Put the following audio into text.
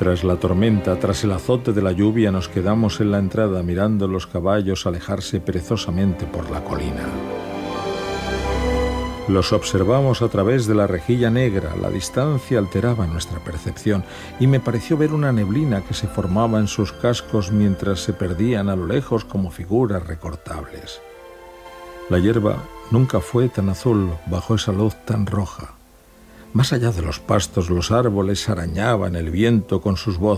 Tras la tormenta, tras el azote de la lluvia, nos quedamos en la entrada mirando los caballos alejarse perezosamente por la colina. Los observamos a través de la rejilla negra. La distancia alteraba nuestra percepción y me pareció ver una neblina que se formaba en sus cascos mientras se perdían a lo lejos como figuras recortables. La hierba nunca fue tan azul bajo esa luz tan roja. Más allá de los pastos, los árboles arañaban el viento con sus voces.